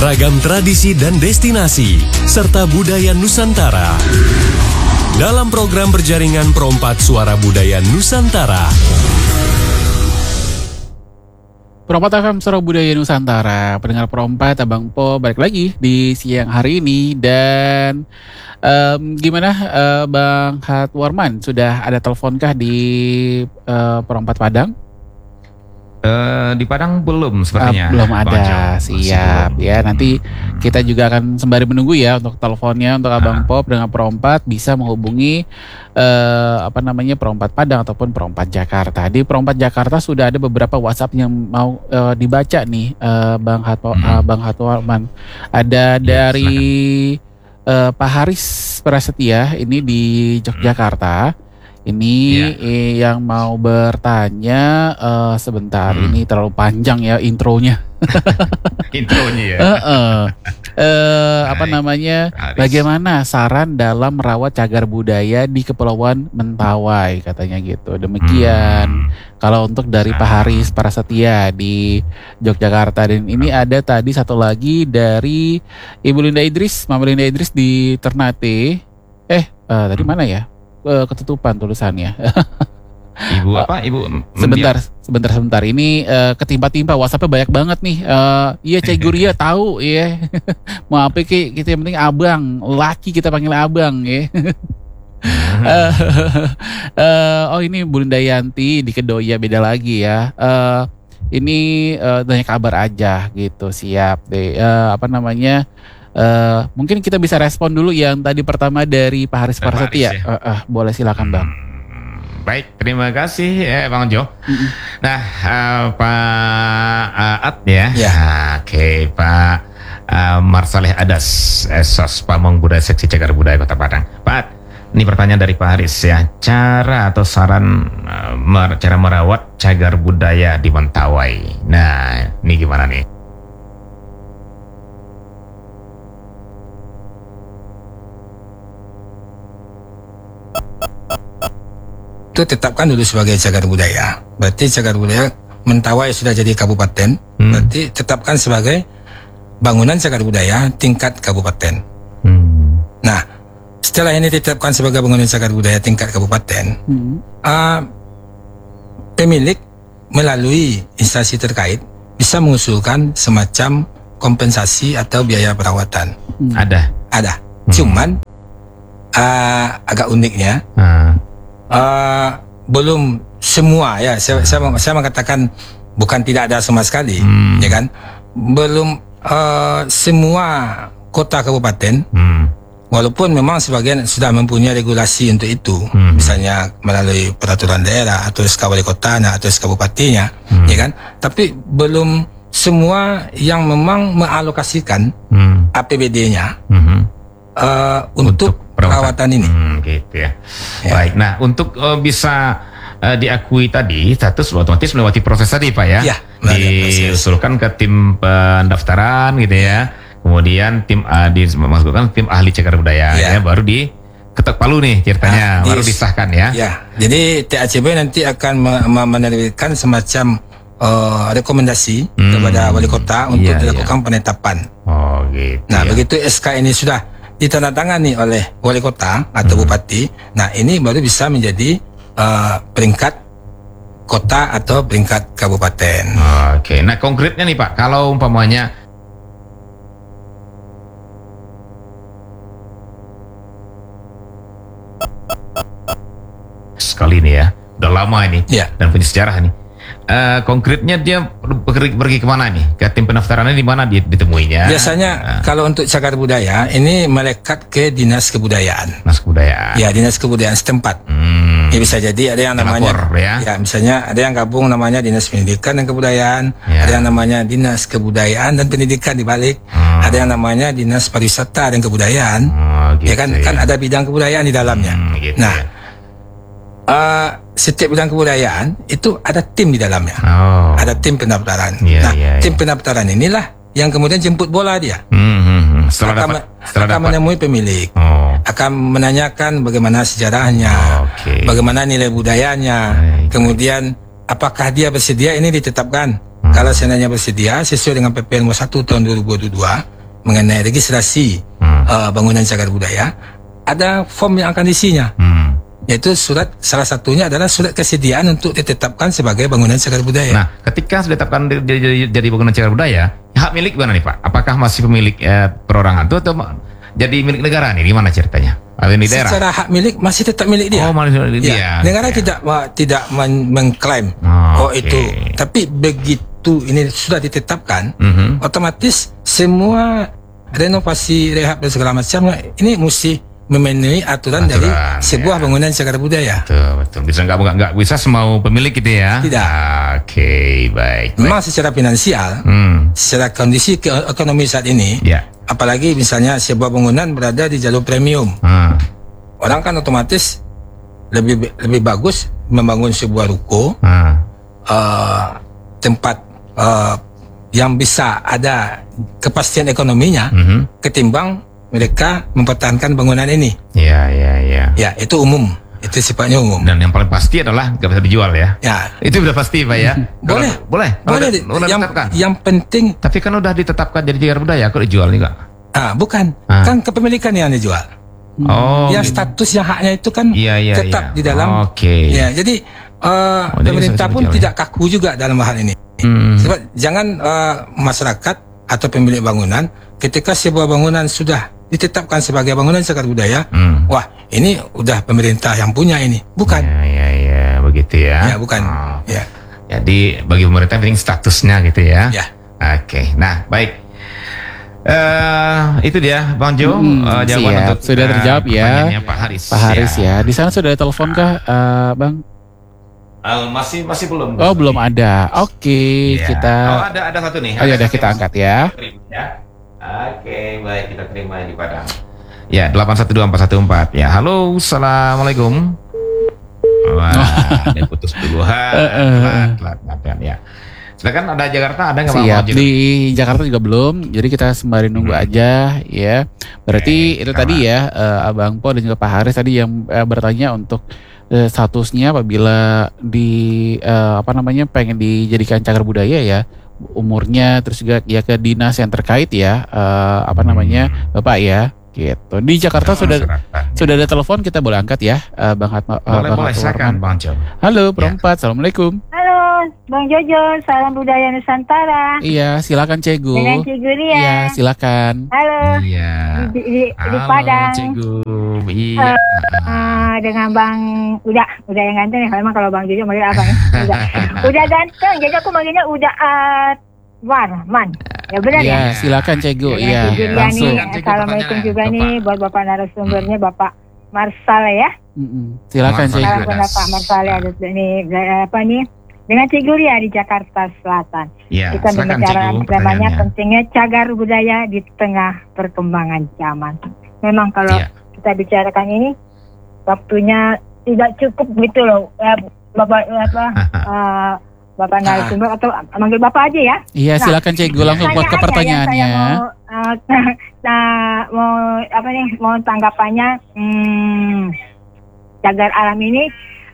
ragam tradisi dan destinasi, serta budaya Nusantara. Dalam program berjaringan Perompat Suara Budaya Nusantara. Perompat FM Suara Budaya Nusantara, pendengar Perompat, Abang Po balik lagi di siang hari ini. Dan gimana Bang Hatwarman, sudah ada teleponkah di Perompat Padang? Di Padang belum sepertinya. Belum ada, siap belum. Ya nanti kita juga akan sembari menunggu ya untuk teleponnya untuk Abang Pop dengan Perompat bisa menghubungi Perompat Padang ataupun Perompat Jakarta. Di Perompat Jakarta sudah ada beberapa WhatsApp yang mau dibaca nih, Bang Hatwarman. Ada dari Pak Haris Prasetya ini di Yogyakarta. Ini yang mau bertanya sebentar, ini terlalu panjang ya intronya. Intronya ya. Bagaimana saran dalam merawat cagar budaya di Kepulauan Mentawai, katanya gitu. Demikian. Kalau untuk dari Pak Haris Prasetya di Yogyakarta. Dan ini ada tadi satu lagi dari Ibu Linda Idris, Mama Linda Idris di Ternate. Tadi mana ya? Ketutupan tulisannya. Ibu apa? Ibu sebentar. Ini ketimpa-timpa WhatsApp-nya banyak banget nih. Iya Cai Guria tahu ya. Maaf kita yang penting abang, laki kita panggil abang ya. Ini Bu Linda Yanti di Kedoya, beda lagi ya. Ini tanya kabar aja gitu, siap deh. Mungkin kita bisa respon dulu yang tadi pertama dari Pak Haris Prasetya. Boleh silakan Bang. Baik, terima kasih ya Bang Jo. Nah, Pak At ya. Oke, Pak Marsaleh Adas, Esos Pamong Budaya Seksi Cagar Budaya Kota Padang. Pak At, ini pertanyaan dari Pak Haris ya. Cara atau saran cara merawat cagar budaya di Mentawai. Nah, ini gimana nih? Itu tetapkan dulu sebagai cagar budaya. Berarti cagar budaya Mentawai sudah jadi kabupaten. Berarti tetapkan sebagai bangunan cagar budaya tingkat kabupaten. Nah, setelah ini ditetapkan sebagai bangunan cagar budaya tingkat kabupaten, pemilik melalui instansi terkait bisa mengusulkan semacam kompensasi atau biaya perawatan. Ada. Cuman agak uniknya. Belum semua ya, saya mengatakan bukan tidak ada sama sekali, ya kan? Belum semua kota kabupaten, walaupun memang sebagian sudah mempunyai regulasi untuk itu, misalnya melalui peraturan daerah atau SK wali kotanya atau SK bupatinya, ya kan? Tapi belum semua yang memang mengalokasikan APBD-nya untuk perawatan ini. Gitu ya. Baik. Nah, untuk bisa diakui tadi status otomatis melewati proses tadi Pak ya. Diusulkan ke tim pendaftaran gitu ya. Kemudian dimasukkan tim ahli cagar budaya ya, baru diketok palu nih ceritanya, baru disahkan ya. Jadi TACB nanti akan menerbitkan semacam rekomendasi kepada wali kota untuk dilakukan penetapan. Gitu. Nah, begitu SK ini sudah ditandatangani oleh wali kota atau bupati, nah ini baru bisa menjadi peringkat kota atau peringkat kabupaten. Oke, nah konkretnya nih Pak, kalau umpamanya sekali nih ya, udah lama ini dan punya sejarah nih. Konkretnya dia pergi kemana nih? Ke tim pendaftarannya di mana ditemuinya? Biasanya kalau untuk cagar budaya ini melekat ke dinas kebudayaan. Dinas kebudayaan. Ya, dinas kebudayaan setempat. Ya, bisa jadi ada yang namanya misalnya ada yang gabung namanya dinas pendidikan dan kebudayaan, ada yang namanya dinas kebudayaan dan pendidikan di balik, ada yang namanya dinas pariwisata dan kebudayaan. Kan ada bidang kebudayaan di dalamnya. Setiap bidang kebudayaan itu ada tim di dalamnya, ada tim pendaftaran. Tim pendaftaran inilah yang kemudian jemput bola dia, akan menemui pemilik, akan menanyakan bagaimana sejarahnya, bagaimana nilai budayanya, kemudian apakah dia bersedia ini ditetapkan. Kalau seandainya bersedia sesuai dengan PP nomor 1 tahun 2022, mengenai registrasi bangunan cagar budaya, ada form yang akan isinya. Yaitu salah satunya adalah surat kesediaan untuk ditetapkan sebagai bangunan cagar budaya. Nah, ketika sudah ditetapkan jadi bangunan cagar budaya, hak milik mana nih Pak? Apakah masih pemilik perorangan itu atau jadi milik negara nih? Gimana ceritanya? Atau di daerah? Secara hak milik masih tetap milik dia. Oh, masih milik dia. Negara tidak mengklaim itu. Tapi begitu ini sudah ditetapkan, otomatis semua renovasi, rehab dan segala macam ini mesti memenuhi aturan dari sebuah bangunan cagar budaya. Betul. Bisa nggak bisa semau pemilik gitu ya? Tidak. Oke, baik. Memang secara finansial, secara kondisi ekonomi saat ini, apalagi misalnya sebuah bangunan berada di jalur premium, orang kan otomatis lebih bagus membangun sebuah ruko, tempat yang bisa ada kepastian ekonominya, ketimbang mereka mempertahankan bangunan ini. Ya, itu umum. Itu sifatnya umum. Dan yang paling pasti adalah nggak bisa dijual ya. Ya. Itu udah pasti Pak ya. Boleh. Yang penting. Tapi kan udah ditetapkan jadi cagar budaya, kok dijual juga? Bukan. Kan kepemilikan yang dijual. Yang status yang haknya itu kan tetap di dalam. Ya, jadi pemerintah pun tidak kaku juga dalam hal ini. Sebab jangan masyarakat atau pemilik bangunan ketika sebuah bangunan sudah ditetapkan sebagai bangunan cagar budaya, wah ini udah pemerintah yang punya ini, bukan? Ya, begitu ya. Ya, bukan. Ya. Jadi bagi pemerintah penting statusnya gitu ya. Ya. Oke, nah baik. Itu dia Bang Jo, jawaban untuk sudah terjawab ya. Pak Haris. Pak Haris ya. Di sana sudah ada telepon kah, Bang? Masih belum. Oh, belum ada. Oke, kita. Ada satu nih. Oh ya, udah kita angkat ya. Oke, baik, kita terima di Padang. Ya, 812414. Ya, halo, assalamualaikum. Wah, ada putus dulu. Ya. Silakan, ada Jakarta, ada nggak Bang? Siap, di Jakarta juga belum. Jadi kita sembari nunggu aja ya. Berarti itu tadi ya, Abang Po dan juga Pak Haris tadi yang bertanya untuk statusnya apabila pengen dijadikan cagar budaya ya, umurnya, terus juga ya ke dinas yang terkait ya, Bapak ya, gitu. Di Jakarta sudah ada telepon, kita boleh angkat ya, Bang Hatma. Boleh, silakan Bang Jo. Halo, Perempat, Assalamualaikum. Halo, Bang Jojo, salam budaya Nusantara. Iya, silakan Cegu. Dengan Cegu Ria. Iya, silakan. Halo. Iya. Di Padang. Cegu. Iya. Dengan Bang udah yang ganteng ya. Memang kalau Bang Jojo manggil abang ya. Udah ganteng, jadi aku manggilnya udah Warman. Ya benar ya. Iya, silakan Cegu. Iya, langsung. Assalamualaikum juga nih buat Bapak narasumbernya, Bapak Marsal ya. Silakan Cegu. Pak Marsal ada nih dengan Cegu Ria di Jakarta Selatan. Ya, kita berbicara namanya pentingnya cagar budaya di tengah perkembangan zaman. Memang kalau kita bicarakan ini waktunya tidak cukup gitu loh, Bapak narasumber atau manggil Bapak aja ya. Iya, silakan Cegu langsung buat ke pertanyaannya. Mau tanggapannya cagar alam ini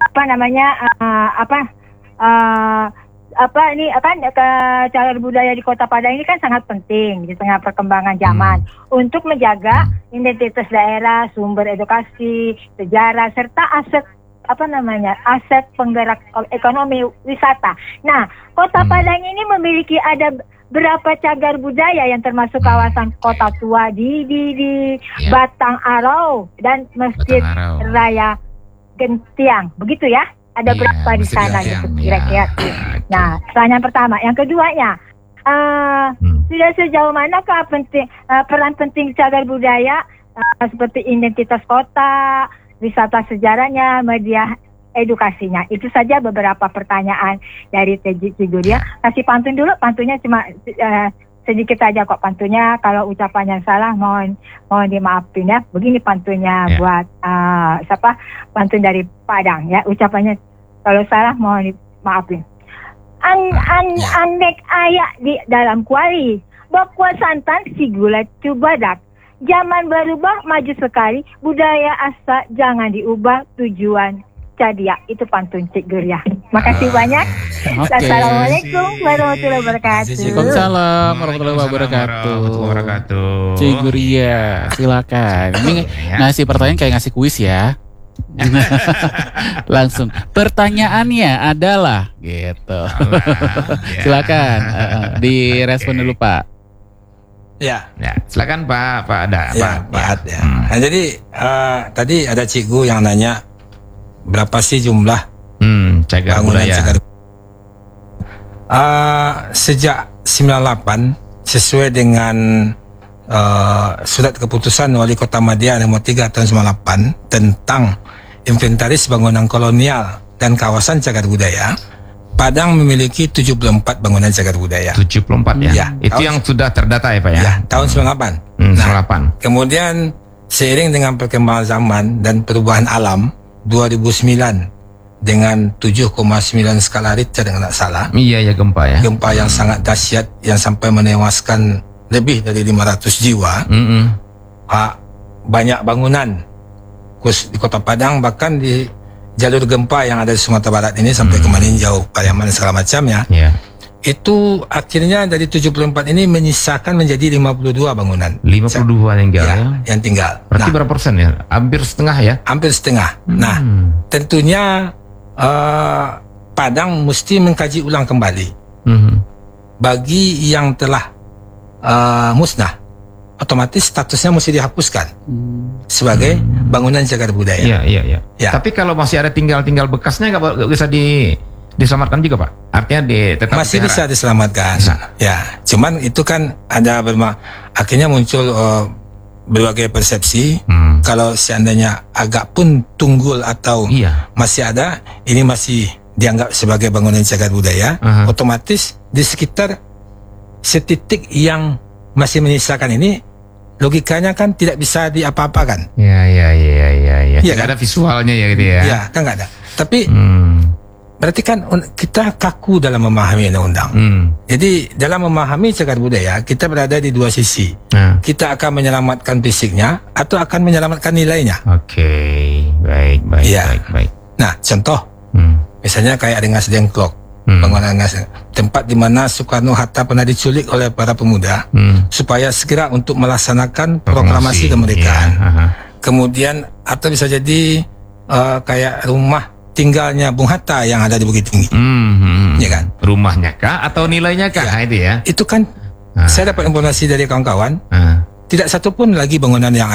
cagar budaya di Kota Padang ini kan sangat penting di tengah perkembangan zaman untuk menjaga identitas daerah, sumber edukasi, sejarah serta aset penggerak ekonomi wisata. Nah, Kota Padang ini memiliki ada berapa cagar budaya yang termasuk kawasan Kota Tua di Batang Arau dan Masjid Raya Gentiang. Begitu ya? Ada berapa di sana gitu kira-kira. Nah, pertanyaan pertama. Yang keduanya, sudah sejauh manakah peran penting cagar budaya seperti identitas kota, wisata sejarahnya, media edukasinya? Itu saja beberapa pertanyaan dari Cegu Ria. Kasih pantun dulu, pantunnya cuma sedikit aja kok pantunnya. Kalau ucapannya salah mohon dimaafin ya. Begini pantunnya buat pantun dari Padang ya. Ucapannya kalau salah mohon dimaafin. Andek ayak di dalam kuali, bakwa santan si gula cubadak. Zaman berubah maju sekali, budaya asa jangan diubah, tujuan Cadia. Itu pantun Cik Guria. Makasih banyak. Oke. Assalamualaikum warahmatullahi wabarakatuh. Waalaikumsalam warahmatullahi wabarakatuh. Cik Guria, silakan. Ini ngasih pertanyaan kayak ngasih kuis ya. Langsung. Pertanyaannya adalah gitu. Silakan direspon dulu Pak. Ya, Silakan Pak Ada. ya, Pak Ad, ya. Nah, jadi tadi ada cikgu yang nanya berapa sih jumlah cagar bangunan budaya. cagar. Sejak 98 sesuai dengan surat keputusan Wali Kota Madya nomor 3 tahun 98 tentang inventaris bangunan kolonial dan kawasan cagar budaya, Padang memiliki 74 bangunan cagar budaya. 74 ya. Ya, Itu yang sudah terdata ya Pak ya. Ya, tahun 98. 98. Kemudian seiring dengan perkembangan zaman dan perubahan alam 2009 dengan 7,9 skala Richter dengan tak salah, Iya ya gempa ya. gempa yang sangat dahsyat yang sampai menewaskan lebih dari 500 jiwa. Banyak bangunan khusus di Kota Padang, bahkan di jalur gempa yang ada di Sumatera Barat ini sampai ke Maninjau, Pariaman dan segala macamnya. Iya. Itu akhirnya dari 74 ini menyisakan menjadi 52 bangunan. 52 tinggal ya. Yang tinggal. Berarti berapa persen ya? Hampir setengah ya. Hampir setengah. Nah, tentunya Padang mesti mengkaji ulang kembali. Bagi yang telah musnah, otomatis statusnya mesti dihapuskan sebagai bangunan cagar budaya. Iya. Ya. Tapi kalau masih ada tinggal bekasnya nggak bisa diselamatkan juga Pak? Artinya tetap Masih dipelihara? bisa diselamatkan. Ya, cuman itu kan ada akhirnya muncul berbagai persepsi. Kalau seandainya agak pun tunggul atau masih ada, ini masih dianggap sebagai bangunan cagar budaya. Otomatis di sekitar setitik yang masih menyisakan ini, logikanya kan tidak bisa diapa-apakan. Iya. Iya Tidak kan? ada visualnya ya gitu ya. Ya, kan nggak ada. Tapi berarti kan kita kaku dalam memahami undang-undang. Jadi dalam memahami cagar budaya, kita berada di dua sisi. Kita akan menyelamatkan fisiknya atau akan menyelamatkan nilainya. Oke, baik. Iya. Nah, contoh, misalnya kayak Rengas Dengklok, bangunan Rengas, tempat di mana Soekarno-Hatta pernah diculik oleh para pemuda supaya segera untuk melaksanakan proklamasi kemerdekaan. Kemudian atau bisa jadi kayak rumah tinggalnya Bung Hatta yang ada di Bukit Tinggi, ya kan? Rumahnya kah atau nilainya kah? Nah, itu ya. Itu kan saya dapat informasi dari kawan-kawan, tidak satu pun lagi bangunan yang